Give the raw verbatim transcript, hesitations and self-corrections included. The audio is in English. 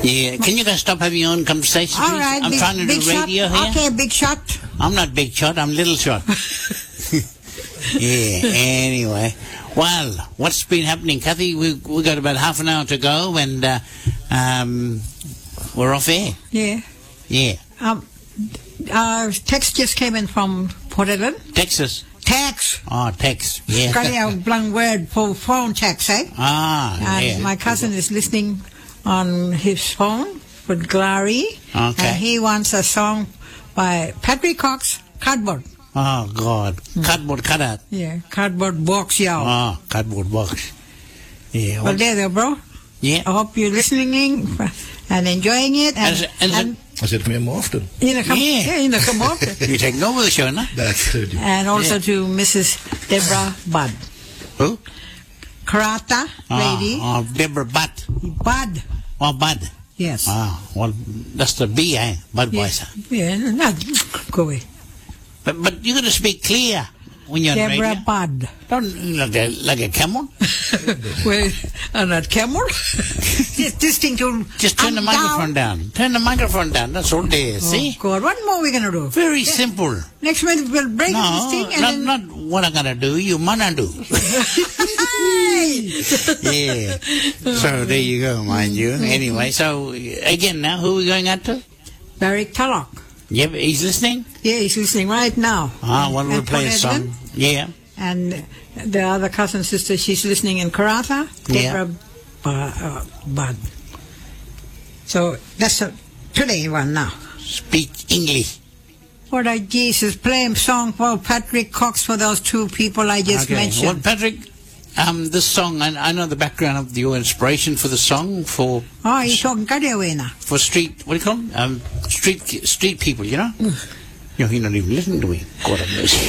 Yeah, can you guys stop having your own conversation, All please? right, I'm big, trying to big do radio shot. here. Okay, big shot. I'm not big shot, I'm little shot. Yeah, anyway. Well, what's been happening, Kathy? We we got about half an hour to go, and uh, um, we're off air. Yeah. Yeah. Um, uh, text just came in from Port Ellen. Texas. Text. Oh, text. Yeah. Got a blank word for phone text, eh? Ah, And yeah. my cousin is listening on his phone with Glory. Okay. And he wants a song by Patrick Cox, Cardboard. Oh, God. Cardboard cutout. Yeah, Cardboard Box, yeah. Oh, cardboard box. Yeah. Well, there, there, bro. Yeah. I hope you're listening and enjoying it. And, And- and- and I said come more often. you know, come, Yeah. yeah, you know, come up. You're taking over the show, no? That's good. And also Yeah. to Missus Deborah Budd. Who? Karata lady. Oh, oh, Deborah Butt. Bud. Oh, Bud. Yes. Oh, well, that's the B, eh? Budweiser. Yeah, yeah, not go away. But but you got to speak clear when you're on Deborah radio. Budd. Don't like a like a camel. Well, I'm not camel. Just this thing to Just turn the I'm microphone down. Turn the microphone down. That's all there. See? Oh, God, what more are we gonna do? Very simple. Next minute we'll break this No, thing and not then. not what I'm gonna do. You wanna do. Hey! Yeah. So there you go, mind you. Anyway, so again now, who are we going out to? Barrick Tallock. Yep, he's listening. Yeah, he's listening right now. Ah, well, we'll And play a Port song. Edmund. Yeah. And the other cousin sister, she's listening in Karratha. Yeah. Deborah Bu- uh, Budd. So that's a today one now. Speak English. What I Jesus play a song for Patrick Cox for those two people I just Okay. Well, mentioned. Patrick, um, this song, I, I know the background of your inspiration for the song for Oh, you're talking Kadewena. for street. What do you call them? Um, street street people. You know. You know, he's not even listening to me. God have mercy.